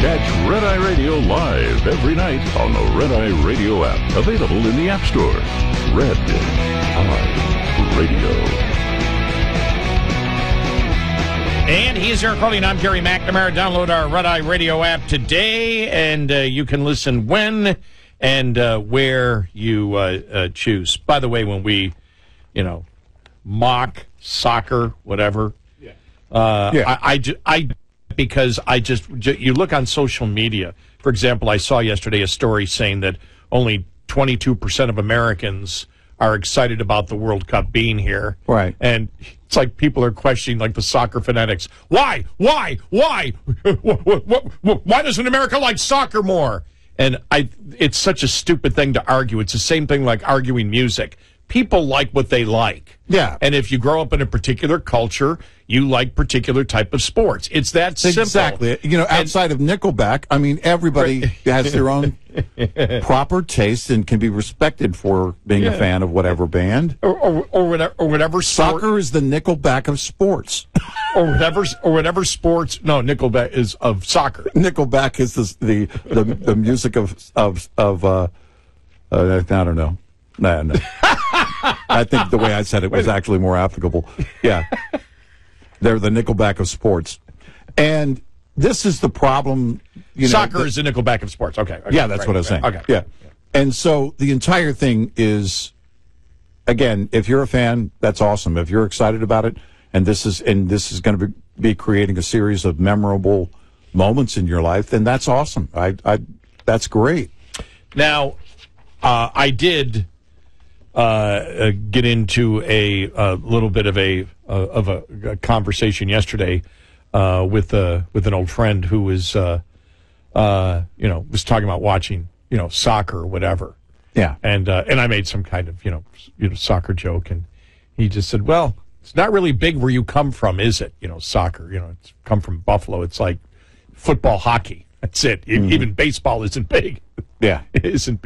Catch Red Eye Radio live every night on the Red Eye Radio app. Available in the App Store. Red Eye Radio. And he's Eric Harley, and I'm Gary McNamara. Download our Red Eye Radio app today, and you can listen when and where you choose. By the way, when we, mock soccer, whatever, because you look on social media. For example, I saw yesterday a story saying that only 22% of Americans are excited about the World Cup being here. Right. And it's like people are questioning, like, the soccer fanatics. Why? Why doesn't America like soccer more? And it's such a stupid thing to argue. It's the same thing like arguing music. People like what they like. Yeah. And if you grow up in a particular culture, you like particular type of sports. It's that simple. Exactly. Outside of Nickelback, everybody has their own proper taste and can be respected for being a fan of whatever band. Or whatever sport. Soccer is the Nickelback of sports. or whatever sports. No, Nickelback is of soccer. Nickelback is the music of I don't know. No. I think the way I said it was actually more applicable. Yeah. They're the Nickelback of sports. And this is the problem. Soccer is the Nickelback of sports. Okay. Yeah, that's what I was saying. Okay. Yeah. And so the entire thing is, again, if you're a fan, that's awesome. If you're excited about it, and this is going to be creating a series of memorable moments in your life, then that's awesome. That's great. Now, I did get into a little bit of a conversation yesterday with an old friend who was was talking about watching soccer or whatever. Yeah. And I made some kind of soccer joke, and he just said, "Well, it's not really big where you come from, is it? Soccer. It's come from Buffalo. It's like football, hockey. That's it. Mm-hmm. Even baseball isn't big. Yeah, it isn't big."